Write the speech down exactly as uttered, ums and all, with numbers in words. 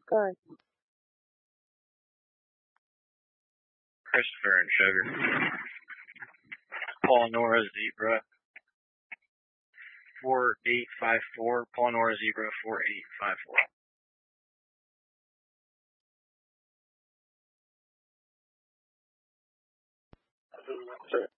Good. Christopher and Sugar. Polynora Zebra. four eight five four. Polynora Zebra four eight five four. Sure.